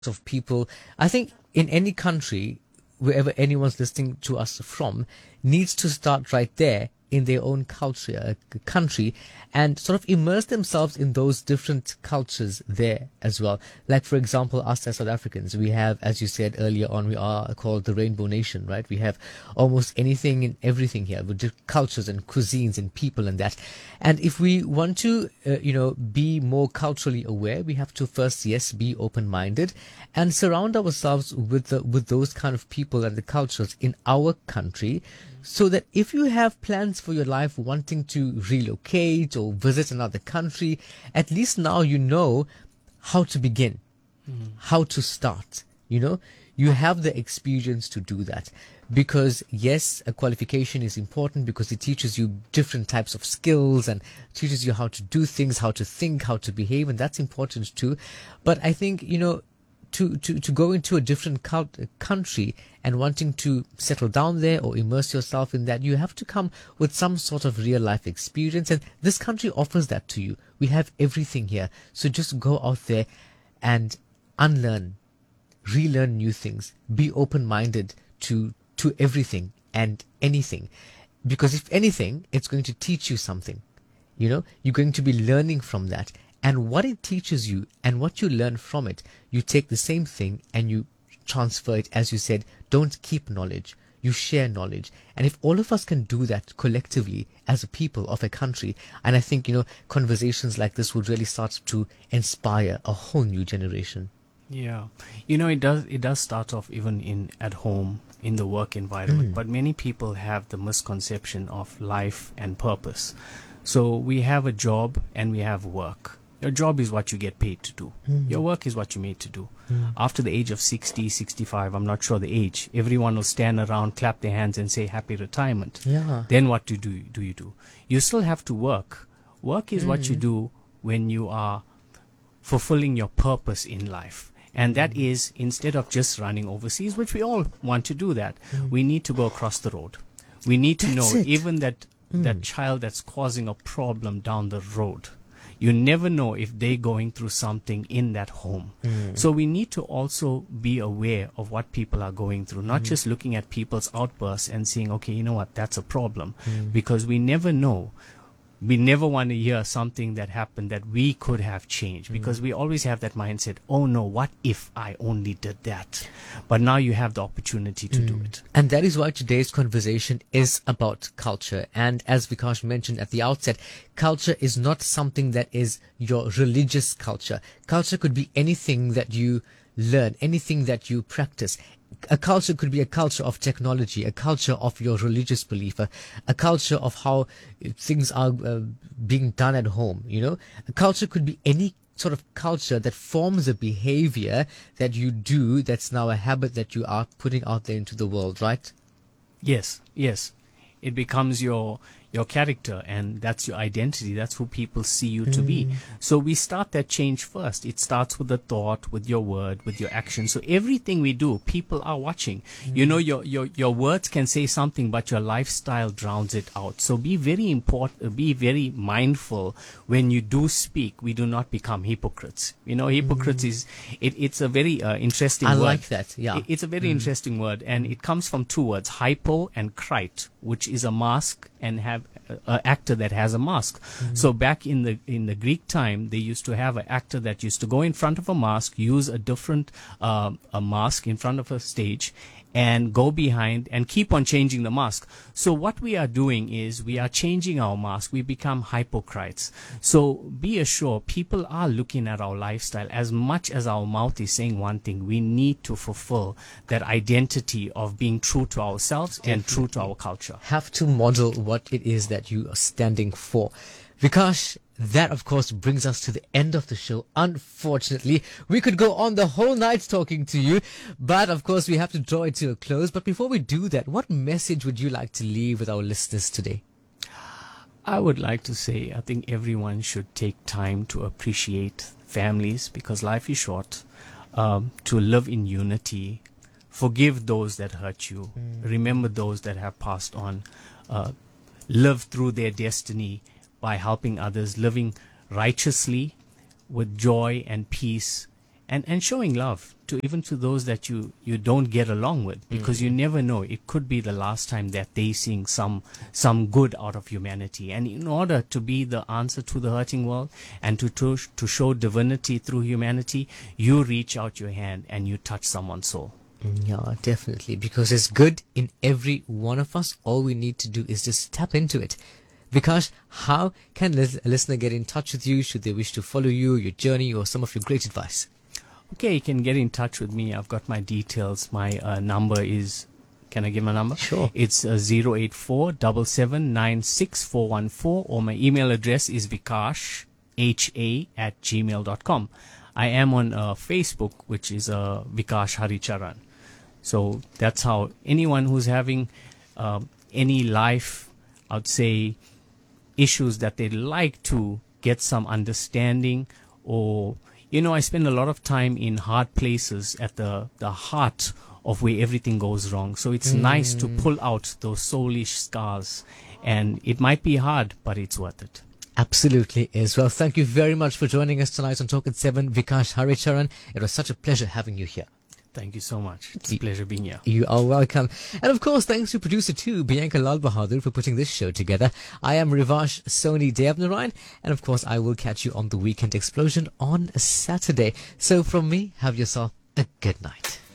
of people. I think in any country, wherever anyone's listening to us from, needs to start right there in their own culture, country, and sort of immerse themselves in those different cultures there as well. Like, for example, us as South Africans, we have, as you said earlier on, we are called the Rainbow Nation, right? We have almost anything and everything here with different cultures and cuisines and people and that. And if we want to, be more culturally aware, we have to first, yes, be open-minded and surround ourselves with those kind of people and the cultures in our country, so that if you have plans for your life, wanting to relocate or visit another country, at least now you know how to begin, how to start. You have the experience to do that. Because yes, a qualification is important because it teaches you different types of skills and teaches you how to do things, how to think, how to behave, and that's important too. But I think, to go into a different country and wanting to settle down there or immerse yourself in that, you have to come with some sort of real life experience, and this country offers that to you. We have everything here, so just go out there and unlearn, relearn new things, be open-minded to everything and anything, because if anything, it's going to teach you something. You're going to be learning from that. And what it teaches you and what you learn from it, you take the same thing and you transfer it. As you said, don't keep knowledge, you share knowledge. And if all of us can do that collectively as a people of a country, and I think, conversations like this would really start to inspire a whole new generation. Yeah. It does start off even at home, in the work environment. But many people have the misconception of life and purpose. So we have a job and we have work. Your job is what you get paid to do. Your work is what you're made to do. After the age of 60, 65, I'm not sure the age, everyone will stand around, clap their hands and say happy retirement. Yeah. Then what do you do? You still have to work. Work is what you do when you are fulfilling your purpose in life. And that is, instead of just running overseas, which we all want to do that, we need to go across the road. We need to know even that child that's causing a problem down the road. You never know if they're going through something in that home. So we need to also be aware of what people are going through, not just looking at people's outbursts and saying, okay, you know what, that's a problem. Because we never know. We never want to hear something that happened that we could have changed, because we always have that mindset, oh no, what if I only did that? But now you have the opportunity to do it. And that is why today's conversation is about culture. And as Vikash mentioned at the outset, culture is not something that is your religious culture. Culture could be anything that you learn, anything that you practice. A culture could be a culture of technology, a culture of your religious belief, a culture of how things are being done at home. A culture could be any sort of culture that forms a behavior that you do, that's now a habit that you are putting out there into the world, right? Yes. It becomes your character, and that's your identity. That's who people see you to be. So we start that change first. It starts with the thought, with your word, with your action. So everything we do, people are watching. Your words can say something, but your lifestyle drowns it out. So be very mindful when you do speak. We do not become hypocrites. Hypocrites it's a very interesting word. I like that. Yeah. It's a very interesting word, and it comes from two words, hypo and krite, which is a mask and have an actor that has a mask. So back in the Greek time, they used to have an actor that used to go in front of a mask, use a different a mask in front of a stage, and go behind and keep on changing the mask. So what we are doing is we are changing our mask. We become hypocrites. So be assured, people are looking at our lifestyle. As much as our mouth is saying one thing, we need to fulfill that identity of being true to ourselves and true to our culture. Have to model what it is that you are standing for. Vikash, that of course brings us to the end of the show. Unfortunately, we could go on the whole night talking to you, but of course we have to draw it to a close. But before we do that, what message would you like to leave with our listeners today? I would like to say, I think everyone should take time to appreciate families, because life is short, to live in unity, forgive those that hurt you, remember those that have passed on, live through their destiny by helping others, living righteously with joy and peace and showing love to even to those that you don't get along with, because you never know, it could be the last time that they seeing some good out of humanity. And in order to be the answer to the hurting world and to show divinity through humanity, you reach out your hand and you touch someone's soul. Yeah, definitely, because there's good in every one of us. All we need to do is just tap into it. Vikash, how can a listener get in touch with you should they wish to follow you, your journey, or some of your great advice? Okay, you can get in touch with me. I've got my details. My number is, can I give my number? Sure. It's 084-7796-414, or my email address is vikashha@gmail.com. I am on Facebook, which is Vikash Haricharan. So that's how anyone who's having any life, I'd say, issues that they'd like to get some understanding, or I spend a lot of time in hard places at the heart of where everything goes wrong. So it's nice to pull out those soulish scars, and it might be hard, but it's worth it. Absolutely is. Well, thank you very much for joining us tonight on Talk at 7, Vikash Haricharan. It was such a pleasure having you here. Thank you so much. It's a pleasure being here. You are welcome. And of course, thanks to producer 2, Bianca Lal Bahadur, for putting this show together. I am Rivash Soni Devnarayan, and of course, I will catch you on the Weekend Explosion on Saturday. So from me, have yourself a good night.